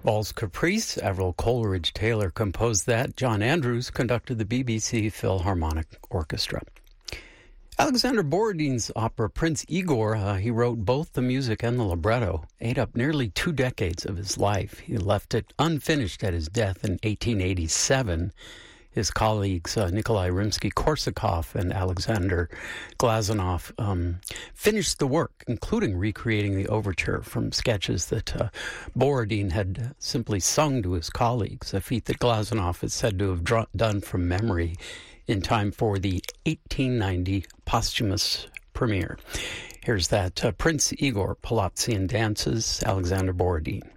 Ball's Caprice, Avril Coleridge Taylor composed that. John Andrews conducted the BBC Philharmonic Orchestra. Alexander Borodin's opera Prince Igor, he wrote both the music and the libretto, ate up nearly 2 decades of his life. He left it unfinished at his death in 1887. His colleagues, Nikolai Rimsky-Korsakov and Alexander Glazunov, finished the work, including recreating the overture from sketches that Borodin had simply sung to his colleagues, a feat that Glazunov is said to have done from memory in time for the 1890 posthumous premiere. Here's that Prince Igor, Palazzian Dances, Alexander Borodin.